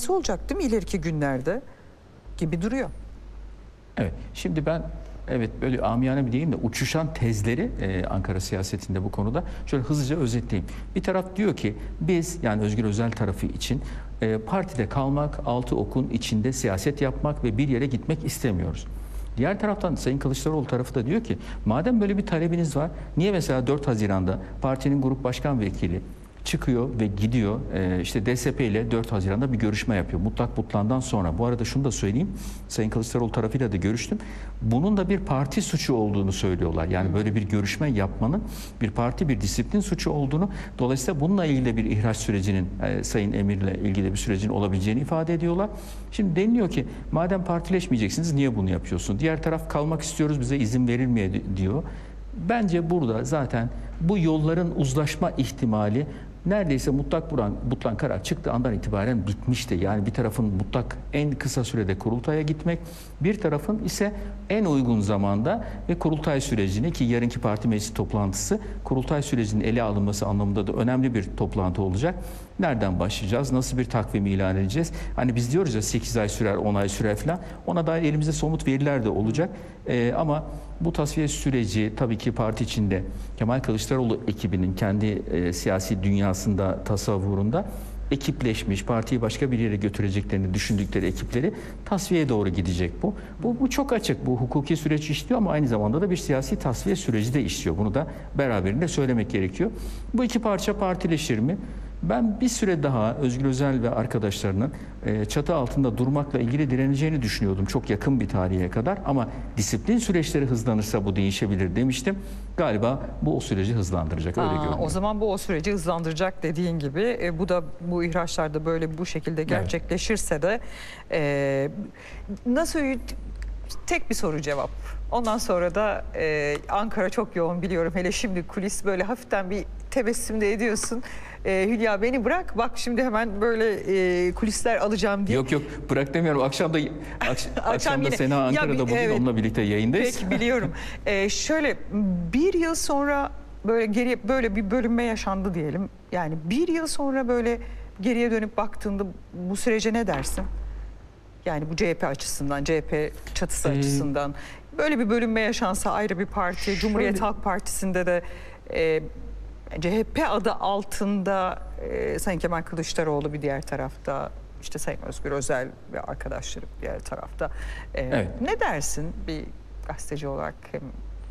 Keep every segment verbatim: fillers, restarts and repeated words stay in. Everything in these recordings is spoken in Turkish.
Nasıl olacak değil mi ileriki günlerde gibi duruyor. Evet, şimdi ben evet böyle amiyane bir diyeyim de uçuşan tezleri e, Ankara siyasetinde bu konuda şöyle hızlıca özetleyeyim. Bir taraf diyor ki biz, yani Özgür Özel tarafı için e, partide kalmak, altı okun içinde siyaset yapmak ve bir yere gitmek istemiyoruz. Diğer taraftan Sayın Kılıçdaroğlu tarafı da diyor ki madem böyle bir talebiniz var, niye mesela dört Haziran'da partinin grup başkan vekili çıkıyor ve gidiyor e, işte D S P ile dört Haziran'da bir görüşme yapıyor. Mutlak Butlan'dan sonra. Bu arada şunu da söyleyeyim. Sayın Kılıçdaroğlu tarafıyla da görüştüm. Bunun da bir parti suçu olduğunu söylüyorlar. Yani böyle bir görüşme yapmanın bir parti, bir disiplin suçu olduğunu, dolayısıyla bununla ilgili de bir ihraç sürecinin e, Sayın Emir'le ilgili bir sürecin olabileceğini ifade ediyorlar. Şimdi deniliyor ki madem partileşmeyeceksiniz niye bunu yapıyorsun? Diğer taraf kalmak istiyoruz, bize izin verilmiyor diyor. Bence burada zaten bu yolların uzlaşma ihtimali neredeyse mutlak buran, butlan karar çıktığı andan itibaren bitmişti. Yani bir tarafın mutlak en kısa sürede kurultaya gitmek, bir tarafın ise en uygun zamanda ve kurultay sürecini, ki yarınki parti meclisi toplantısı kurultay sürecinin ele alınması anlamında da önemli bir toplantı olacak. Nereden başlayacağız? Nasıl bir takvim ilan edeceğiz? Hani biz diyoruz ya sekiz ay sürer, on ay sürer falan. Ona dair elimizde somut veriler de olacak. Ee, ama bu tasfiye süreci tabii ki parti içinde Kemal Kılıçdaroğlu ekibinin kendi e, siyasi dünyasında, tasavvurunda ekipleşmiş, partiyi başka bir yere götüreceklerini düşündükleri ekipleri tasfiyeye doğru gidecek bu. Bu, bu çok açık. Bu hukuki süreç işliyor ama aynı zamanda da bir siyasi tasfiye süreci de işliyor. Bunu da beraberinde söylemek gerekiyor. Bu iki parça partileşir mi? Ben bir süre daha Özgür Özel ve arkadaşlarının çatı altında durmakla ilgili direneceğini düşünüyordum çok yakın bir tarihe kadar, ama disiplin süreçleri hızlanırsa bu değişebilir demiştim. Galiba bu o süreci hızlandıracak, öyle Aa, görünüyor. O zaman bu o süreci hızlandıracak dediğin gibi. E, bu da bu ihraçlarda böyle bu şekilde gerçekleşirse evet. de e, nasıl, tek bir soru cevap. Ondan sonra da e, Ankara çok yoğun biliyorum, hele şimdi kulis böyle hafiften bir tebessüm de ediyorsun. E, Hülya beni bırak bak şimdi hemen böyle e, kulisler alacağım diye. Yok yok bırak demiyorum, akşam da akş akşam da Sena Ankara'da ya, bugün evet, onunla birlikte yayındayız. Peki biliyorum. e, şöyle bir yıl sonra böyle geriye böyle bir bölünme yaşandı diyelim. Yani bir yıl sonra böyle geriye dönüp baktığında bu sürece ne dersin? Yani bu C H P açısından, C H P çatısı ee, açısından böyle bir bölünme yaşansa, ayrı bir parti, şöyle, Cumhuriyet Halk Partisi'nde de e, C H P adı altında e, Sayın Kemal Kılıçdaroğlu bir diğer tarafta, işte Sayın Özgür Özel ve arkadaşları bir diğer tarafta. E, evet. Ne dersin bir gazeteci olarak? Hem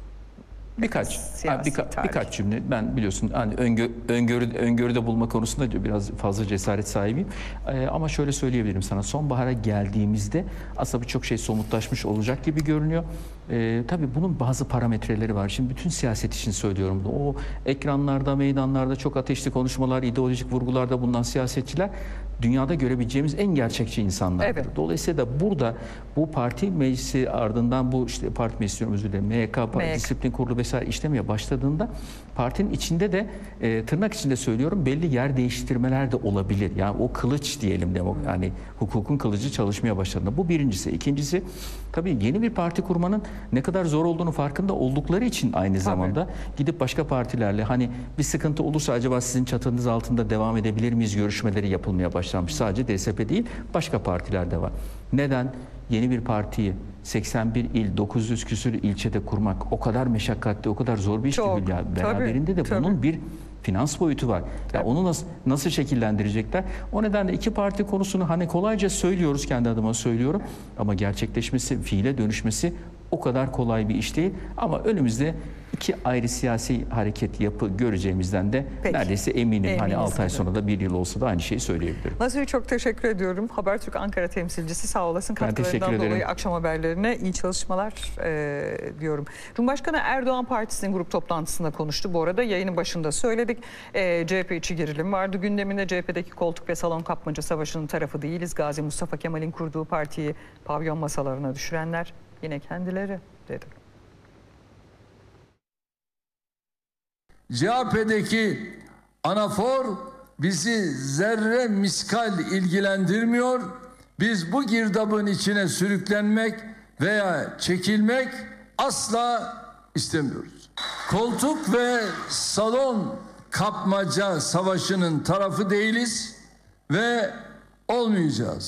Birkaç, birka, birkaç cümle. Ben biliyorsun hani öngö, öngörü, öngörüde bulma konusunda biraz fazla cesaret sahibiyim. Ee, ama şöyle söyleyebilirim sana. Sonbahara geldiğimizde aslında birçok şey somutlaşmış olacak gibi görünüyor. Ee, tabii bunun bazı parametreleri var. Şimdi bütün siyaset için söylüyorum. O ekranlarda, meydanlarda çok ateşli konuşmalar, ideolojik vurgularda bulunan siyasetçiler dünyada görebileceğimiz en gerçekçi insanlardır. Evet. Dolayısıyla da burada bu parti meclisi ardından bu işte parti meclisi özür dilerim M Y K, Parti Disiplin Kurulu vesaire işlemeye başladığında partinin içinde de e, tırnak içinde söylüyorum belli yer değiştirmeler de olabilir. Yani o kılıç diyelim de yani hukukun kılıcı çalışmaya başladığında. Bu birincisi. İkincisi tabii yeni bir parti kurmanın ne kadar zor olduğunu farkında oldukları için aynı zamanda tabii. gidip başka partilerle hani bir sıkıntı olursa acaba sizin çatınız altında devam edebilir miyiz görüşmeleri yapılmaya başlanmış. Sadece D S P değil, başka partiler de var. Neden? Yeni bir partiyi seksen bir il, dokuz yüz küsur ilçede kurmak o kadar meşakkatli, o kadar zor bir iş ki Hülya. Beraberinde de tabii. bunun bir finans boyutu var. Ya onu nasıl nasıl şekillendirecekler? O nedenle iki parti konusunu hani kolayca söylüyoruz, kendi adıma söylüyorum, ama gerçekleşmesi, fiile dönüşmesi o kadar kolay bir iş değil. Ama önümüzde iki ayrı siyasi hareket yapı göreceğimizden de Peki. neredeyse eminim. Eminiz hani altı ay sonra da bir yıl olsa da aynı şeyi söyleyebilirim. Nazif, çok teşekkür ediyorum. Habertürk Ankara temsilcisi, sağ olasın. Katkılarından dolayı akşam haberlerine iyi çalışmalar e, diyorum. Cumhurbaşkanı Erdoğan Partisi'nin grup toplantısında konuştu. Bu arada yayının başında söyledik. E, C H P içi gerilim vardı gündeminde. C H P'deki koltuk ve salon kapmaca savaşının tarafı değiliz. Gazi Mustafa Kemal'in kurduğu partiyi pavyon masalarına düşürenler yine kendileri dedi. C H P'deki anafor bizi zerre miskal ilgilendirmiyor. Biz bu girdabın içine sürüklenmek veya çekilmek asla istemiyoruz. Koltuk ve salon kapmaca savaşının tarafı değiliz ve olmayacağız.